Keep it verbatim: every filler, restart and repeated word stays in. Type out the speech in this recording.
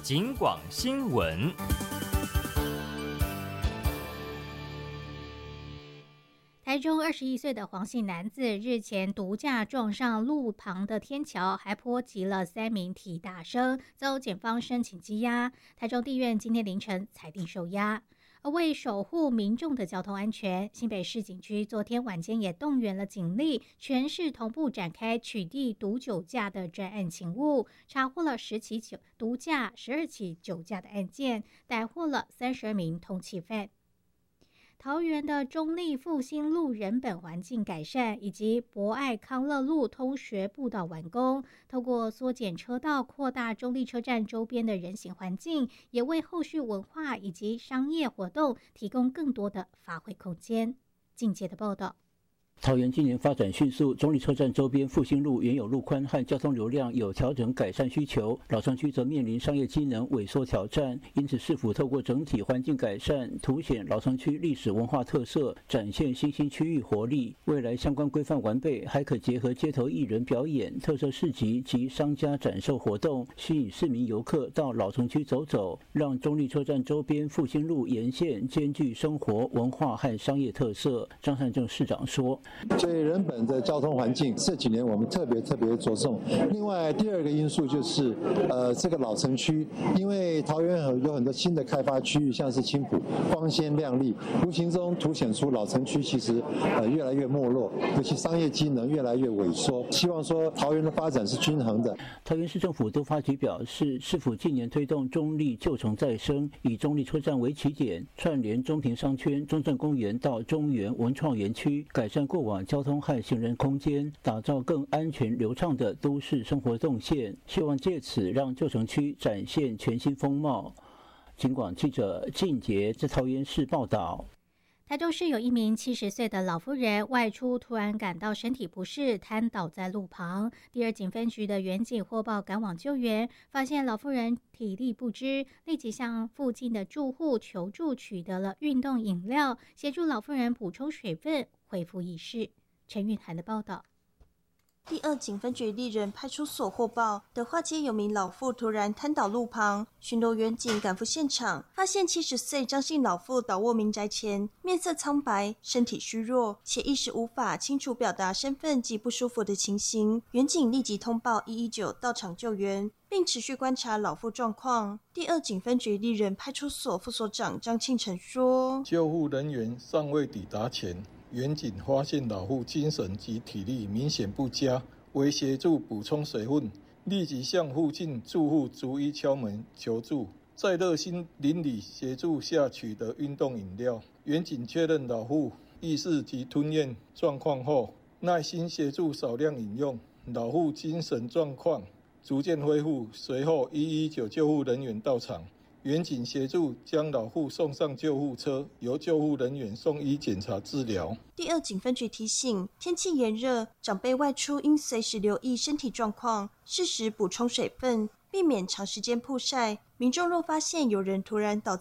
警广新闻。 台中二十一岁的黄姓男子日前毒驾撞上路旁的天桥，还波及了三名体大生，遭检方申请羁押。台中地院今天凌晨裁定收押。而为守护民众的交通安全，新北市警局昨天晚间也动员了警力，全市同步展开取缔毒酒驾的专案勤务，查获了十起酒毒驾、十二起酒驾的案件，逮获了三十二名通缉犯。桃园的中立复兴路人本环境改善以及博爱康乐路通学步道完工，透过缩减车道、扩大中立车站周边的人行环境，也为后续文化以及商业活动提供更多的发挥空间。境界的报道。 桃园今年发展迅速，中立车站周边复兴路原有路宽和交通流量有调整改善需求，老城区则面临商业机能萎缩挑战，因此市府透过整体环境改善，凸显老城区历史文化特色，展现新兴区域活力。未来相关规范完备，还可结合街头艺人表演、特色市集及商家展售活动，吸引市民游客到老城区走走，让中立车站周边复兴路沿线兼具生活、文化和商业特色。张善政市长说。 所以人本的交通环境这几年我们特别特别着重。另外第二个因素就是，呃，这个老城区，因为桃园有很多新的开发区域，像是青埔，光鲜亮丽，无形中凸显出老城区其实呃越来越没落，尤其商业机能越来越萎缩。希望说桃园的发展是均衡的。 桃园市政府都发局表示，市府近年推动中立旧城再生，以中立车站为起点，串联中平商圈、中正公园到中原文创园区，改善过往交通和行人空间，打造更安全流畅的都市生活动线，希望借此让旧城区展现全新风貌。警广记者靳杰在桃园市报道。 台中市有一名七十岁的老妇人外出，突然感到身体不适，瘫倒在路旁。第二警分局的员警获报赶往救援，发现老妇人体力不支，立即向附近的住户求助，取得了运动饮料，协助老妇人补充水分，恢复意识。陈韵涵的报道。 第二警分局立人派出所获报，德化街有名老妇突然瘫倒路旁，巡逻员警赶赴现场，发现七十岁张姓老妇倒卧民宅前，面色苍白，身体虚弱，且意识无法清楚表达身份及不舒服的情形。员警立即通报一一九到场救援，并持续观察老妇状况。第二警分局立人派出所副所长张庆成说： 救护人员尚未抵达前，员警发现老妇精神及体力明显不佳，为协助补充水分，立即向附近住户逐一敲门求助，在热心邻里协助下取得运动饮料。员警确认老妇意识及吞咽状况后，耐心协助少量饮用，老妇精神状况逐渐恢复。随后一一九救护人员到场，员警协助将老妇送上救护车，由救护人员送医检查治疗。 第二警分局提醒，天气炎热，长辈外出应随时留意身体状况，适时补充水分，避免长时间曝晒。民众若发现有人突然倒